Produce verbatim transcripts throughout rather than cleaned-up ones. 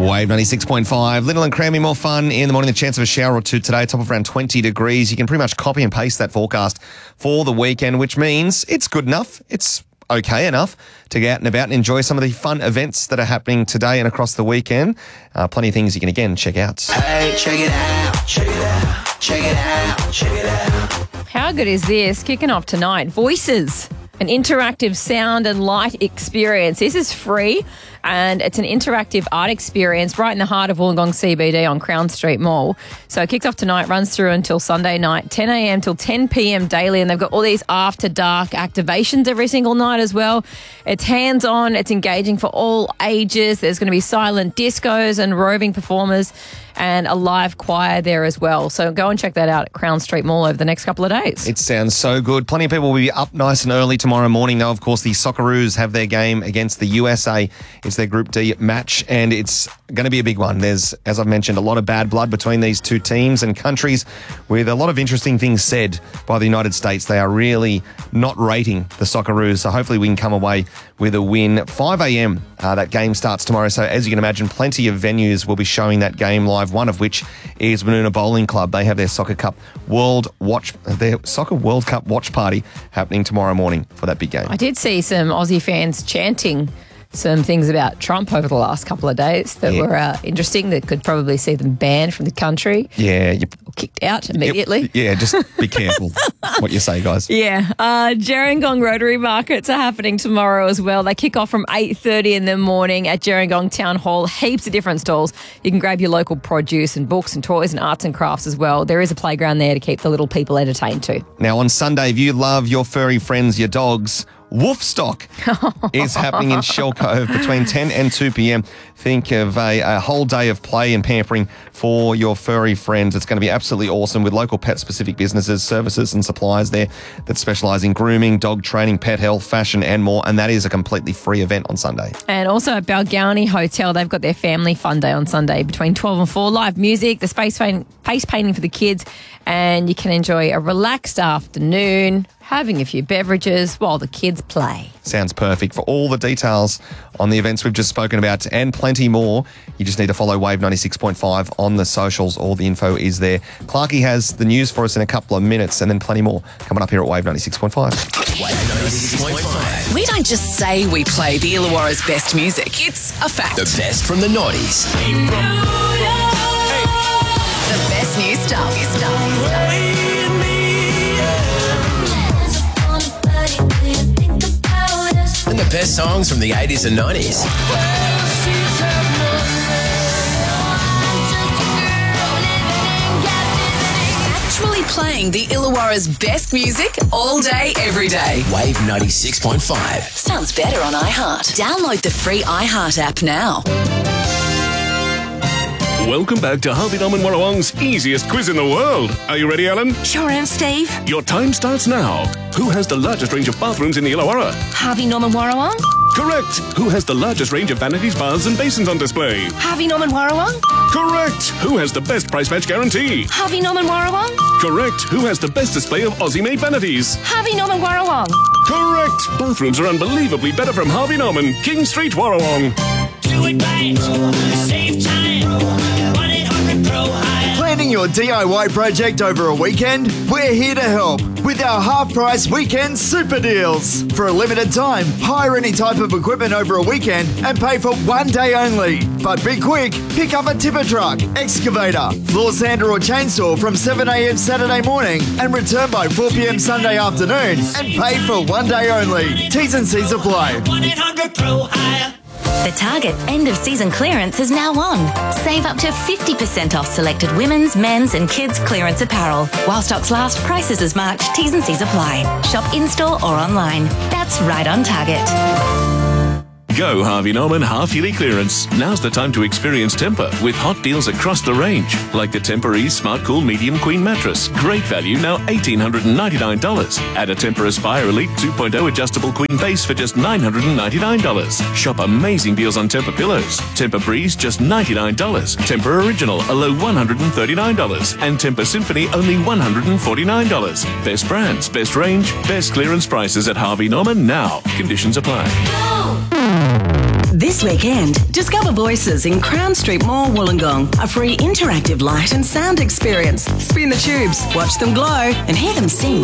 Wave ninety-six point five. Little and Crammy, more fun in the morning. The chance of a shower or two today, top of around twenty degrees. You can pretty much copy and paste that forecast for the weekend, which means it's good enough. It's okay enough to get out and about and enjoy some of the fun events that are happening today and across the weekend. Uh, plenty of things you can, again, check out. Hey, check it out, check it out, check it out, check it out. How good is this? Kicking off tonight. Voices, an interactive sound and light experience. This is free and it's an interactive art experience right in the heart of Wollongong C B D on Crown Street Mall. So it kicks off tonight, runs through until Sunday night, ten a.m. till ten p.m. daily, and they've got all these after dark activations every single night as well. It's hands-on, it's engaging for all ages. There's going to be silent discos and roving performers and a live choir there as well. So go and check that out at Crown Street Mall over the next couple of days. It sounds so good. Plenty of people will be up nice and early tomorrow morning. Now, of course, the Socceroos have their game against the U S A. It's their Group D match, and it's going to be a big one. There's, as I've mentioned, a lot of bad blood between these two teams and countries with a lot of interesting things said by the United States. They are really not rating the Socceroos, so hopefully we can come away with a win. five a.m. Uh, that game starts tomorrow, so as you can imagine, plenty of venues will be showing that game live, one of which is Moonuna Bowling Club. They have their Soccer Cup World Watch, their Soccer World Cup watch party happening tomorrow morning for that big game. I did see some Aussie fans chanting some things about Trump over the last couple of days that yeah. were uh, interesting, that could probably see them banned from the country. Yeah. You, or kicked out immediately. Yeah, just be careful what you say, guys. Yeah. Uh, Gerringong Rotary Markets are happening tomorrow as well. They kick off from eight thirty in the morning at Gerringong Town Hall. Heaps of different stalls. You can grab your local produce and books and toys and arts and crafts as well. There is a playground there to keep the little people entertained too. Now, on Sunday, if you love your furry friends, your dogs, Woofstock is happening in Shell Cove between ten and two p.m. Think of a, a whole day of play and pampering for your furry friends. It's going to be absolutely awesome with local pet-specific businesses, services and suppliers there that specialise in grooming, dog training, pet health, fashion and more. And that is a completely free event on Sunday. And also at Balgownie Hotel, they've got their family fun day on Sunday between twelve and four. Live music, the space paint, face painting for the kids, and you can enjoy a relaxed afternoon, having a few beverages while the kids play. Sounds perfect. For all the details on the events we've just spoken about and plenty more, you just need to follow Wave ninety-six point five on the socials. All the info is there. Clarkie has the news for us in a couple of minutes and then plenty more coming up here at Wave ninety-six point five. Wave ninety-six point five. We don't just say we play the Illawarra's best music. It's a fact. The best from the nineties. The best new stuff. New stuff. And the best songs from the eighties and nineties. Actually playing the Illawarra's best music all day, every day. Wave ninety-six point five. Sounds better on iHeart. Download the free iHeart app now. Welcome back to Harvey Norman Warrawong's easiest quiz in the world. Are you ready, Alan? Sure am, Steve. Your time starts now. Who has the largest range of bathrooms in the Illawarra? Harvey Norman Warrawong. Correct. Who has the largest range of vanities, baths and basins on display? Harvey Norman Warrawong. Correct. Who has the best price match guarantee? Harvey Norman Warrawong. Correct. Who has the best display of Aussie-made vanities? Harvey Norman Warrawong. Correct. Bathrooms are unbelievably better from Harvey Norman, King Street, Warrawong. Do it right. Save time. Planning your D I Y project over a weekend? We're here to help with our half-price weekend super deals. For a limited time, hire any type of equipment over a weekend and pay for one day only. But be quick, pick up a tipper truck, excavator, floor sander or chainsaw from seven a.m. Saturday morning and return by four p.m. Sunday afternoon and pay for one day only. T's and C's apply. one eight hundred pro hire. The Target end of season clearance is now on. Save up to fifty percent off selected women's, men's and kids clearance apparel. While stocks last, prices as marked, T's and C's apply. Shop in-store or online. That's right on Target. Go Harvey Norman half-yearly clearance. Now's the time to experience Tempur with hot deals across the range. Like the Tempur Ease Smart Cool Medium Queen Mattress. Great value, now one thousand eight hundred ninety-nine dollars. Add a Tempur Aspire Elite two point oh Adjustable Queen Base for just nine hundred ninety-nine dollars. Shop amazing deals on Tempur Pillows. Tempur Breeze, just ninety-nine dollars. Tempur Original, a low one hundred thirty-nine dollars. And Tempur Symphony, only one hundred forty-nine dollars. Best brands, best range, best clearance prices at Harvey Norman now. Conditions apply. Go! This weekend, discover Voices in Crown Street Mall, Wollongong. A free interactive light and sound experience. Spin the tubes, watch them glow, and hear them sing.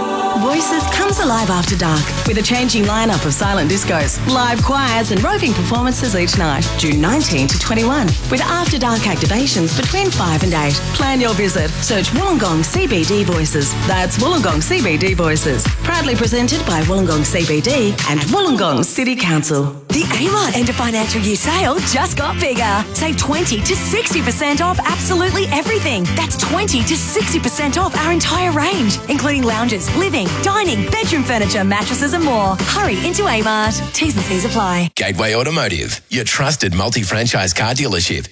Voices comes alive after dark with a changing lineup of silent discos, live choirs and roving performances each night, June nineteenth to twenty-one, with after dark activations between five and eight. Plan your visit. Search Wollongong C B D Voices. That's Wollongong C B D Voices. Proudly presented by Wollongong C B D and Wollongong City Council. The Amart end of financial year sale just got bigger. Save twenty to sixty percent off absolutely everything. That's twenty to sixty percent off our entire range, including lounges, living, dining, bedroom furniture, mattresses and more. Hurry into Amart. T's and C's apply. Gateway Automotive, your trusted multi-franchise car dealership.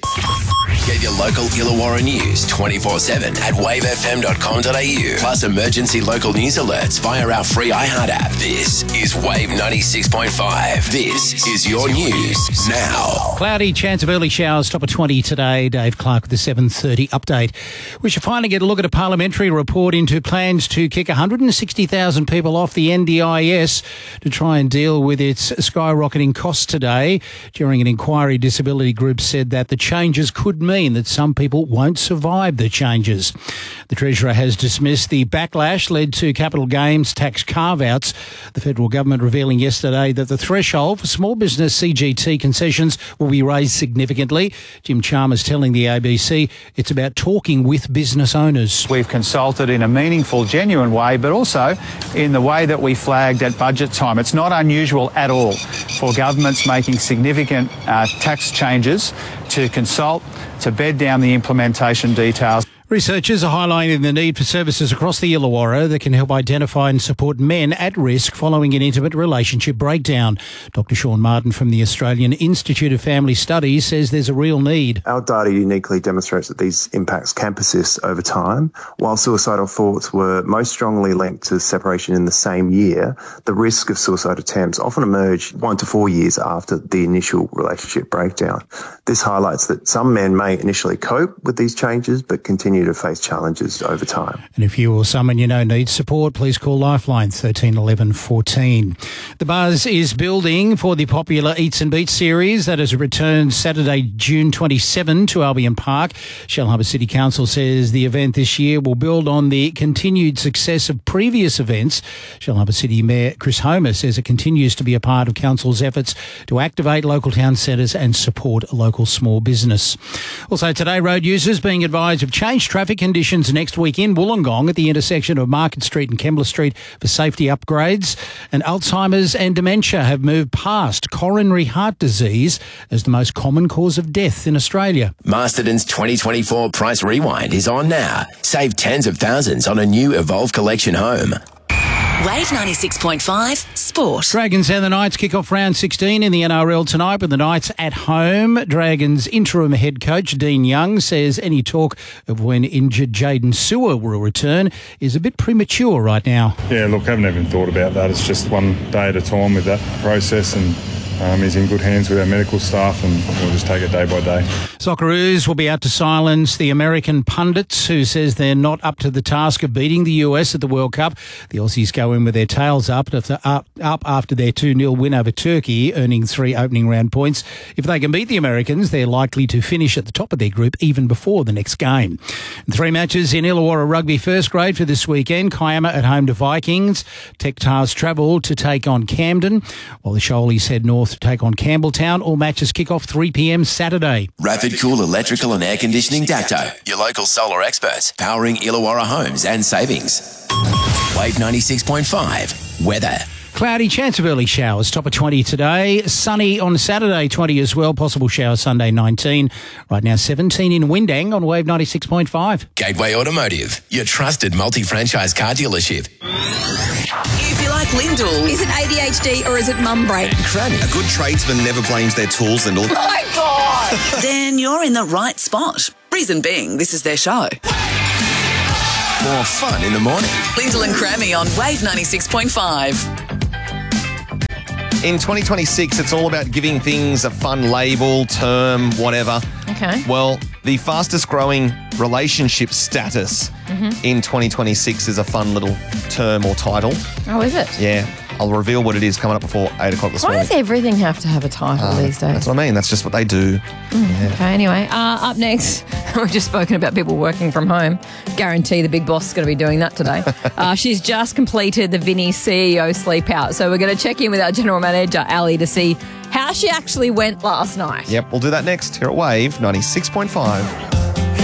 Get your local Illawarra news twenty-four seven at wave f m dot com dot a u. Plus emergency local news alerts via our free iHeart app. This is Wave ninety-six point five. This is your news now. Cloudy, chance of early showers, top of twenty today. Dave Clark with the seven thirty update. We should finally get a look at a parliamentary report into plans to kick one hundred sixty thousand people off the N D I S to try and deal with its skyrocketing costs today. During an inquiry, disability groups said that the changes could mean that some people won't survive the changes. The Treasurer has dismissed the backlash led to capital gains tax carve-outs. The federal government revealing yesterday that the threshold for small business C G T concessions will be raised significantly. Jim Chalmers telling the A B C it's about talking with business owners. We've consulted in a meaningful, genuine way, but also in the way that we flagged at budget time. It's not unusual at all for governments making significant uh, tax changes to consult, to bed down the implementation details. Researchers are highlighting the need for services across the Illawarra that can help identify and support men at risk following an intimate relationship breakdown. Doctor Sean Martin from the Australian Institute of Family Studies says there's a real need. Our data uniquely demonstrates that these impacts can persist over time. While suicidal thoughts were most strongly linked to separation in the same year, the risk of suicide attempts often emerge one to four years after the initial relationship breakdown. This highlights that some men may initially cope with these changes but continue to face challenges over time. And if you or someone you know needs support, please call Lifeline thirteen eleven fourteen. The buzz is building for the popular Eats and Beats series that has returned Saturday, June twenty-seventh to Albion Park. Shellharbour City Council says the event this year will build on the continued success of previous events. Shellharbour City Mayor Chris Homer says it continues to be a part of Council's efforts to activate local town centres and support local small business. Also today, road users being advised of changed traffic conditions next week in Wollongong at the intersection of Market Street and Kembla Street for safety upgrades. And Alzheimer's and dementia have moved past coronary heart disease as the most common cause of death in Australia. Masterton's twenty twenty-four Price Rewind is on now. Save tens of thousands on a new Evolve Collection home. Wave ninety-six point five Sport. Dragons and the Knights kick off round sixteen in the N R L tonight with the Knights at home. Dragons interim head coach Dean Young says any talk of when injured Jaden Sewer will return is a bit premature right now. Yeah, look, I haven't even thought about that. It's just one day at a time with that process, and Um, he's in good hands with our medical staff, and we'll just take it day by day. Socceroos will be out to silence the American pundits who says they're not up to the task of beating the U S at the World Cup. The Aussies go in with their tails up after, up, up after their two nil win over Turkey, earning three opening round points. If they can beat the Americans, they're likely to finish at the top of their group even before the next game. And three matches in Illawarra Rugby first grade for this weekend. Kiama at home to Vikings. Tech Tars travel to take on Camden, while the Shoalies head north to take on Campbelltown. All matches kick off three p m Saturday. Rapid Cool Electrical and Air Conditioning Dacto, your local solar experts, powering Illawarra homes and savings. Wave ninety-six point five, weather. Cloudy, chance of early showers, top of twenty today. Sunny on Saturday, twenty as well. Possible showers Sunday, nineteen. Right now, seventeen in Windang on Wave ninety-six point five. Gateway Automotive, your trusted multi-franchise car dealership. If you like Lindell, is it A D H D or is it mum break? Cranny. A good tradesman never blames their tools and all. My God! Then you're in the right spot. Reason being, this is their show. More fun in the morning. Lindell and Crammy on Wave ninety-six point five. In twenty twenty-six, it's all about giving things a fun label, term, whatever. Okay. Well, the fastest growing relationship status Mhm. in twenty twenty-six is a fun little term or title. Oh, is it? Yeah. I'll reveal what it is coming up before eight o'clock this Why morning. does everything have to have a title Uh, these days? That's what I mean. That's just what they do. Yeah. Okay, anyway, uh, up next, we've just spoken about people working from home. Guarantee the big boss is going to be doing that today. uh, she's just completed the Vinnie C E O sleep out. So we're going to check in with our general manager, Ali, to see how she actually went last night. Yep, we'll do that next here at Wave ninety-six point five.